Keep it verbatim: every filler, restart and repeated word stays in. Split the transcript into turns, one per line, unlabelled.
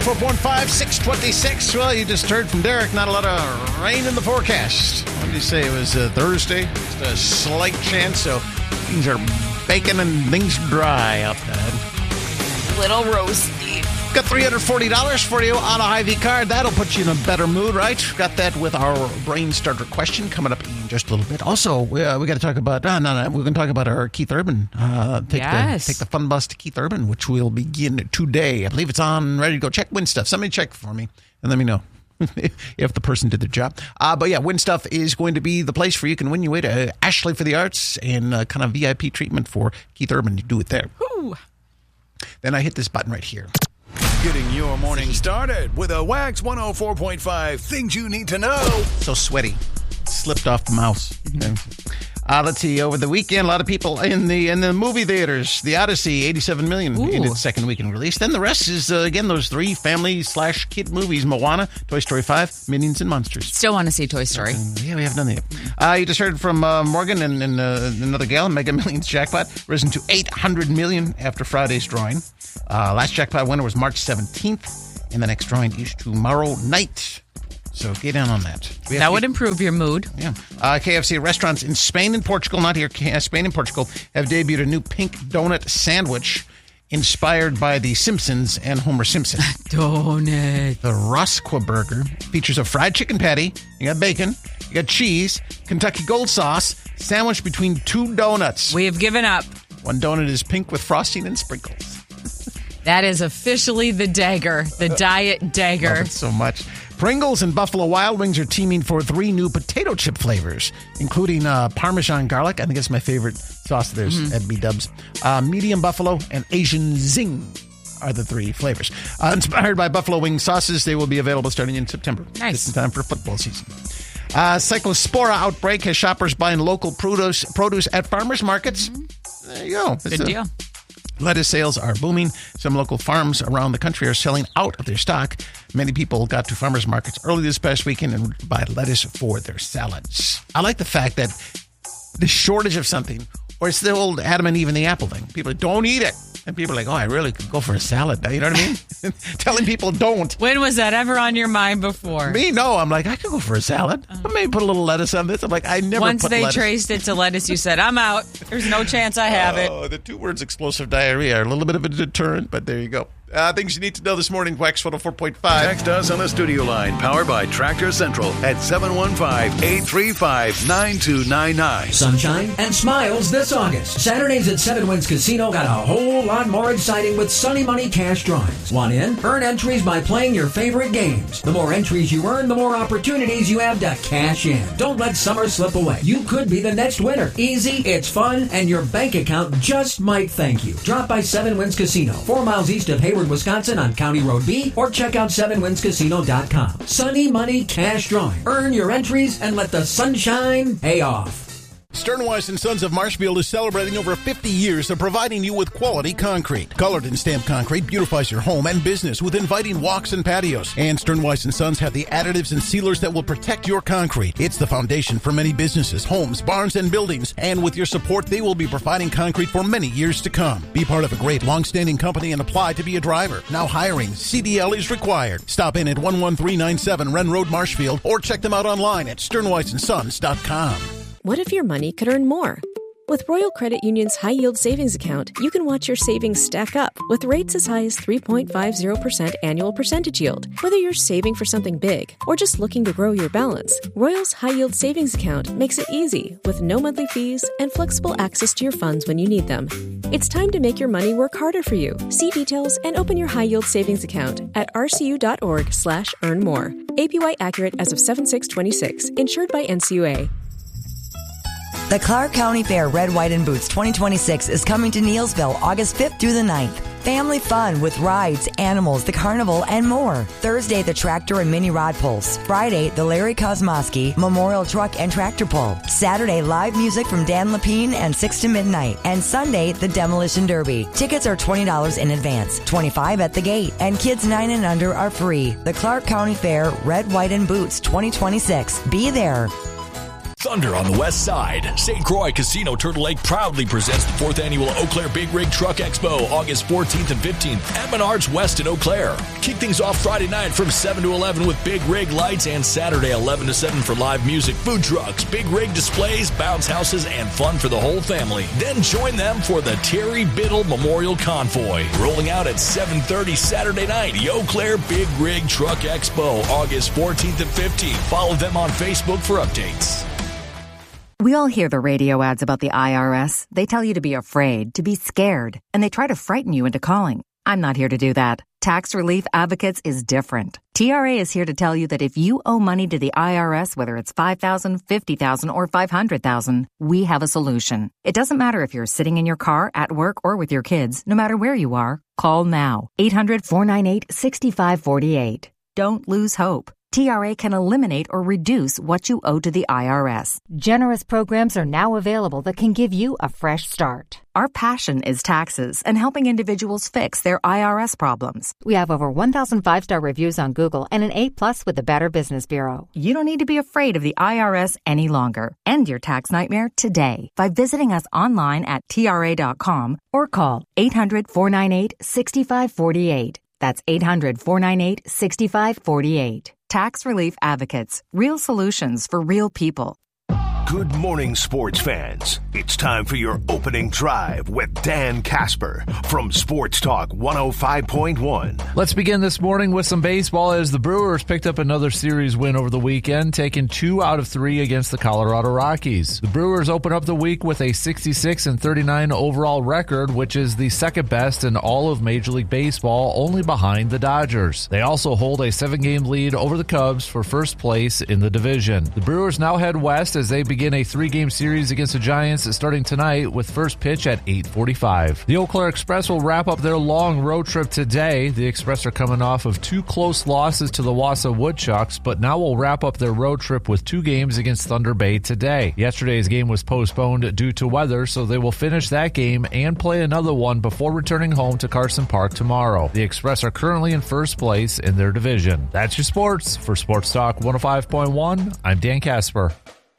four point five, six twenty-six. Well, you just heard from Derek. Not a lot of rain in the forecast. What did you say? It was uh, Thursday. Just a slight chance. So things are baking and things dry up ahead.
Little roasty.
Got three hundred forty dollars for you on a Hy-Vee card. That'll put you in a better mood, right? Got that with our brain starter question coming up in just a little bit. Also, we, uh, we got to talk about, uh, no, no, we're going to talk about our Keith Urban. Uh, take,
yes.
the, take the fun bus to Keith Urban, which will begin today. I believe it's on, ready to go. Check Win Stuff. Somebody check for me and let me know if the person did their job. Uh, but yeah, Win Stuff is going to be the place for you. You can win your way to Ashley for the Arts and uh, kind of V I P treatment for Keith Urban. You do it there.
Ooh.
Then I hit this button right here.
Getting your morning started with a Wax one oh four point five Things You Need to Know.
So sweaty. Slipped off the mouse. Okay. Uh, let's see. Over the weekend, a lot of people in the in the movie theaters. The Odyssey, eighty-seven million
Ooh.
in its second weekend release. Then the rest is, uh, again, those three family slash kid movies. Moana, Toy Story five, Minions, and Monsters.
Still want to see Toy Story.
Uh, yeah, we have done that. Uh, you just heard from uh, Morgan and, and uh, another gal, Mega Millions jackpot, risen to eight hundred million after Friday's drawing. Uh, last jackpot winner was March seventeenth, and the next drawing is tomorrow night. So get in on that.
That would improve your mood.
Yeah. Uh, K F C restaurants in Spain and Portugal, not here, Spain and Portugal, have debuted a new pink donut sandwich inspired by The Simpsons and Homer Simpson.
Donut.
The Rosqua Burger features a fried chicken patty. You got bacon. You got cheese. Kentucky Gold Sauce. Sandwiched between two donuts.
We have given up.
One donut is pink with frosting and sprinkles.
That is officially the dagger. The diet dagger.
Love it so much. Pringles and Buffalo Wild Wings are teaming for three new potato chip flavors, including uh, Parmesan garlic. I think it's my favorite sauce of theirs mm-hmm. at B-Dubs. Uh, medium Buffalo and Asian Zing are the three flavors. Uh, inspired by Buffalo Wing sauces, they will be available starting in September.
Nice.
Just in time for football season. Uh, Cyclospora outbreak has shoppers buying local produce, produce at farmers markets. Mm-hmm. There you go. It's
Good
a,
deal.
Lettuce sales are booming. Some local farms around the country are selling out of their stock. Many people got to farmers markets early this past weekend and buy lettuce for their salads. I like the fact that the shortage of something, or it's the old Adam and Eve and the apple thing. People are like, don't eat it. And people are like, oh, I really could go for a salad. You know what I mean? Telling people don't.
When was that ever on your mind before?
Me, no. I'm like, I could go for a salad. Uh-huh. But maybe put a little lettuce on this. I'm like, I never
Once
put
they
lettuce.
traced it to lettuce, you said, I'm out. There's no chance I have it.
Oh, the two words explosive diarrhea are a little bit of a deterrent, but there you go. Uh, things you need to know this morning, Wax one oh four point five.
Text us on the studio line, powered by Tractor Central at seven one five, eight three five, nine two nine nine.
Sunshine and smiles this August. Saturdays at Seven Winds Casino got a whole lot more exciting with Sunny Money cash drawings. Want in? Earn entries by playing your favorite games. The more entries you earn, the more opportunities you have to cash in. Don't let summer slip away. You could be the next winner. Easy, it's fun, and your bank account just might thank you. Drop by Seven Winds Casino, four miles east of Hayward, Wisconsin on County Road B, or check out seven winds casino dot com. Sunny Money Cash Drawing. Earn your entries and let the sunshine pay off.
Sternweiss and Sons of Marshfield is celebrating over fifty years of providing you with quality concrete. Colored and stamped concrete beautifies your home and business with inviting walks and patios. And Sternweiss and Sons have the additives and sealers that will protect your concrete. It's the foundation for many businesses, homes, barns, and buildings. And with your support, they will be providing concrete for many years to come. Be part of a great long-standing company and apply to be a driver. Now hiring. C D L is required. Stop in at one one three nine seven Wren Road, Marshfield, or check them out online at sternweiss and sons dot com.
What if your money could earn more? With Royal Credit Union's high-yield savings account, you can watch your savings stack up with rates as high as three point five zero percent annual percentage yield. Whether you're saving for something big or just looking to grow your balance, Royal's high-yield savings account makes it easy with no monthly fees and flexible access to your funds when you need them. It's time to make your money work harder for you. See details and open your high-yield savings account at rcu.org slash earn more. A P Y accurate as of seven six twenty-six. Insured by N C U A.
The Clark County Fair Red, White, and Boots twenty twenty-six is coming to Neelsville August fifth through the ninth. Family fun with rides, animals, the carnival, and more. Thursday, the tractor and mini rod pulls. Friday, the Larry Kosmosky Memorial Truck and Tractor Pull. Saturday, live music from Dan Lapine and six to midnight. And Sunday, the Demolition Derby. Tickets are twenty dollars in advance, twenty-five dollars at the gate, and kids nine and under are free. The Clark County Fair Red, White, and Boots twenty twenty-six. Be there.
Thunder on the west side. Saint Croix Casino Turtle Lake proudly presents the fourth annual Eau Claire Big Rig Truck Expo, August fourteenth and fifteenth at Menards West in Eau Claire. Kick things off Friday night from seven to eleven with Big Rig lights, and Saturday eleven to seven for live music, food trucks, Big Rig displays, bounce houses, and fun for the whole family. Then join them for the Terry Biddle Memorial Convoy, rolling out at seven thirty Saturday night. The Eau Claire Big Rig Truck Expo, August fourteenth and fifteenth. Follow them on Facebook for updates.
We all hear the radio ads about the I R S. They tell you to be afraid, to be scared, and they try to frighten you into calling. I'm not here to do that. Tax Relief Advocates is different. T R A is here to tell you that if you owe money to the I R S, whether it's five thousand dollars, fifty thousand dollars, or five hundred thousand dollars, we have a solution. It doesn't matter if you're sitting in your car, at work, or with your kids. No matter where you are, call now. eight hundred, four nine eight, six five four eight. Don't lose hope. T R A can eliminate or reduce what you owe to the I R S.
Generous programs are now available that can give you a fresh start.
Our passion is taxes and helping individuals fix their I R S problems.
We have over one thousand five-star reviews on Google and an A plus with the Better Business Bureau.
You don't need to be afraid of the I R S any longer. End your tax nightmare today by visiting us online at T R A dot com or call eight hundred, four nine eight, six five four eight. That's eight hundred, four nine eight, six five four eight. Tax Relief Advocates. Real solutions for real people.
Good morning, sports fans. It's time for your opening drive with Dan Casper from Sports Talk one oh five point one.
Let's begin this morning with some baseball as the Brewers picked up another series win over the weekend, taking two out of three against the Colorado Rockies. The Brewers open up the week with a sixty-six and thirty-nine overall record, which is the second best in all of Major League Baseball, only behind the Dodgers. They also hold a seven-game lead over the Cubs for first place in the division. The Brewers now head west as they begin a three-game series against the Giants starting tonight with first pitch at eight forty-five. The Eau Claire Express will wrap up their long road trip today. The Express are coming off of two close losses to the Wausau Woodchucks, but now will wrap up their road trip with two games against Thunder Bay today. Yesterday's game was postponed due to weather, so they will finish that game and play another one before returning home to Carson Park tomorrow. The Express are currently in first place in their division. That's your sports. For Sports Talk one oh five point one, I'm Dan Casper.